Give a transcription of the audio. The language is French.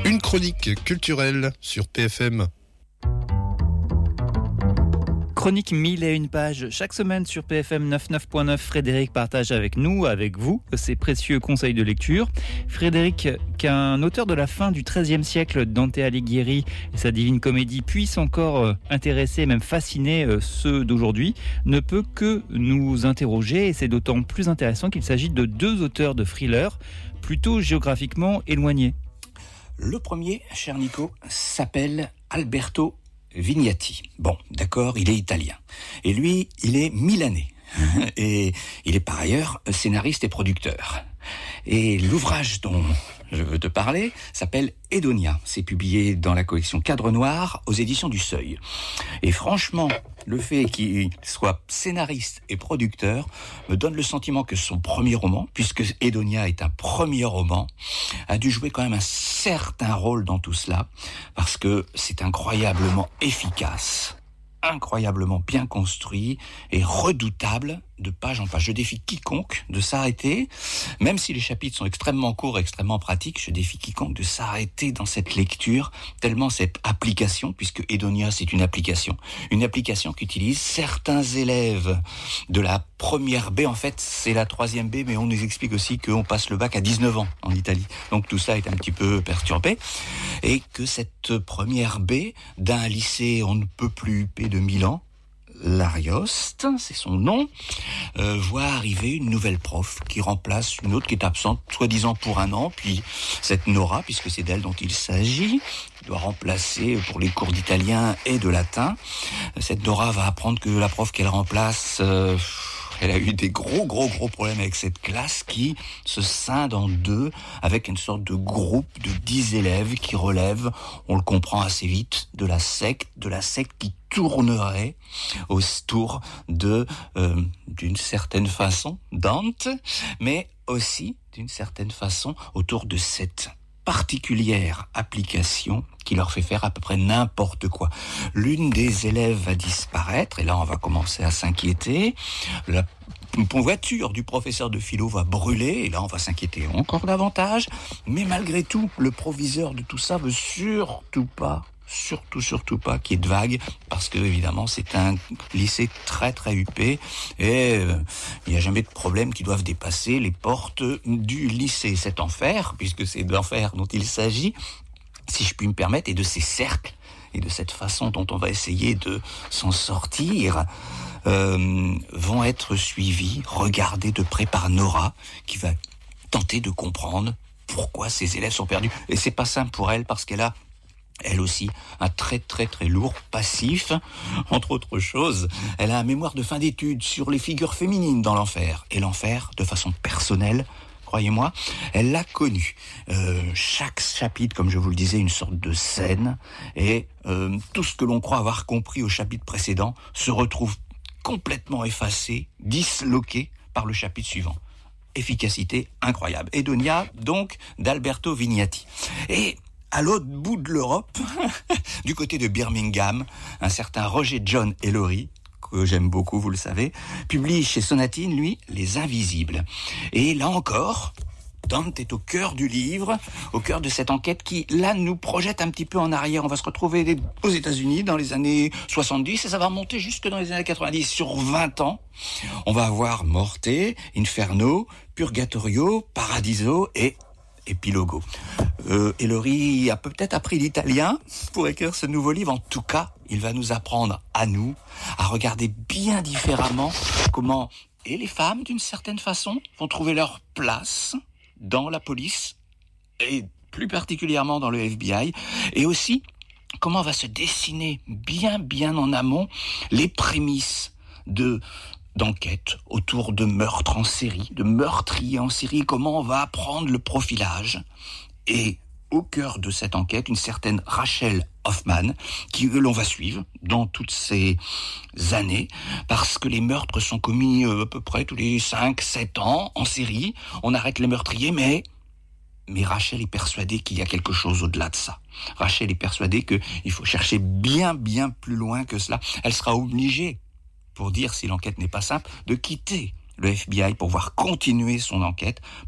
Une chronique culturelle sur PFM. Chronique 1001 pages. Chaque semaine sur PFM 99.9, Frédéric partage avec nous, avec vous, ses précieux conseils de lecture. Frédéric, qu'un auteur de la fin du XIIIe siècle, Dante Alighieri et sa Divine Comédie, puisse encore intéresser, même fasciner ceux d'aujourd'hui, ne peut que nous interroger, et c'est d'autant plus intéressant qu'il s'agit de deux auteurs de thrillers plutôt géographiquement éloignés. Le premier, cher Nico, s'appelle Alberto Vignati. Bon, d'accord, il est italien. Et lui, il est milanais. Et il est par ailleurs scénariste et producteur. Et l'ouvrage dont je veux te parler s'appelle Edonia. C'est publié dans la collection Cadre Noir aux éditions du Seuil. Et franchement, le fait qu'il soit scénariste et producteur me donne le sentiment que son premier roman, puisque Edonia est un premier roman, a dû jouer quand même un certain rôle dans tout cela, parce que c'est incroyablement efficace, incroyablement bien construit et redoutable de page en page. Je défie quiconque de s'arrêter, même si les chapitres sont extrêmement courts et extrêmement pratiques, je défie quiconque de s'arrêter dans cette lecture, tellement cette application, puisque Edonia c'est une application qu'utilisent certains élèves de la première B. En fait, c'est la troisième B, mais on nous explique aussi qu'on passe le bac à 19 ans en Italie. Donc tout ça est un petit peu perturbé. Et que cette première B d'un lycée on ne peut plus huppé de Milan, l'Arioste, c'est son nom, voit arriver une nouvelle prof qui remplace une autre qui est absente, soi-disant pour un an, puis cette Nora, puisque c'est d'elle dont il s'agit, doit remplacer pour les cours d'italien et de latin. Cette Nora va apprendre que la prof qu'elle remplace, elle a eu des gros problèmes avec cette classe qui se scinde en deux avec une sorte de groupe de 10 élèves qui relèvent, on le comprend assez vite, de la secte qui tournerait autour de, d'une certaine façon, Dante, mais aussi d'une certaine façon autour de cette particulière application qui leur fait faire à peu près n'importe quoi. L'une des élèves va disparaître, et là on va commencer à s'inquiéter. La voiture du professeur de philo va brûler, et là on va s'inquiéter encore davantage. Mais malgré tout, le proviseur de tout ça veut surtout pas qu'il y ait de vagues, parce que évidemment c'est un lycée très huppé, et il n'y a jamais de problème qui doivent dépasser les portes du lycée. Cet enfer, puisque c'est d'enfer dont il s'agit, si je puis me permettre, et de ces cercles, et de cette façon dont on va essayer de s'en sortir, vont être suivis, regardés de près par Nora, qui va tenter de comprendre pourquoi ces élèves sont perdus. Et c'est pas simple pour elle, parce qu'elle a elle aussi un très lourd passif. Entre autres choses, elle a un mémoire de fin d'études sur les figures féminines dans l'enfer. Et l'enfer, de façon personnelle, croyez-moi, elle l'a connu. Chaque chapitre, comme je vous le disais, une sorte de scène. Et tout ce que l'on croit avoir compris au chapitre précédent se retrouve complètement effacé, disloqué par le chapitre suivant. Efficacité incroyable. Edonia, donc, d'Alberto Vignati. Et à l'autre bout de l'Europe, du côté de Birmingham, un certain Roger John Ellory, que j'aime beaucoup, vous le savez, publie chez Sonatine, lui, Les Invisibles. Et là encore, Dante est au cœur du livre, au cœur de cette enquête qui, là, nous projette un petit peu en arrière. On va se retrouver aux États-Unis dans les années 70 et ça va monter jusque dans les années 90. Sur 20 ans, on va avoir Morte, Inferno, Purgatorio, Paradiso et Epilogo. Ellory a peut-être appris l'italien pour écrire ce nouveau livre. En tout cas, il va nous apprendre à nous à regarder bien différemment comment et les femmes, d'une certaine façon, vont trouver leur place dans la police et plus particulièrement dans le FBI, et aussi comment va se dessiner bien en amont les prémices d'enquête autour de meurtres en série, de meurtriers en série, comment on va apprendre le profilage. Et au cœur de cette enquête, une certaine Rachel Hoffman, que l'on va suivre dans toutes ces années, parce que les meurtres sont commis à peu près tous les 5-7 ans en série. On arrête les meurtriers, mais Rachel est persuadée qu'il y a quelque chose au-delà de ça. Rachel est persuadée qu'il faut chercher bien plus loin que cela. Elle sera obligée, pour dire si l'enquête n'est pas simple, de quitter le FBI pour pouvoir continuer son enquête,